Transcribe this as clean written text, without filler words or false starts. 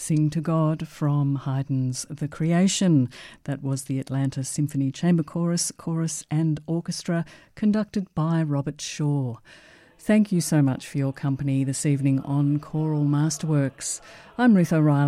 Sing to God from Haydn's The Creation. That was the Atlanta Symphony Chamber Chorus and Orchestra, conducted by Robert Shaw. Thank you so much for your company this evening on Choral Masterworks. I'm Ruth O'Reilly.